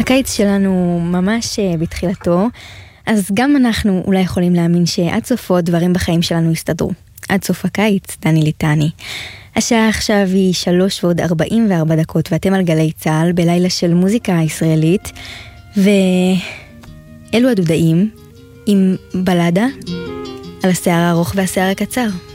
הקיץ שלנו ממש בתחילתו, אז גם אנחנו אולי יכולים להאמין שעד סופו דברים בחיים שלנו יסתדרו. עד סוף הקיץ, דני ליטני. השעה עכשיו היא 3:44, ואתם על גלי צהל בלילה של מוזיקה ישראלית, ואלו הדודאים עם בלדה על השיער הארוך והשיער הקצר.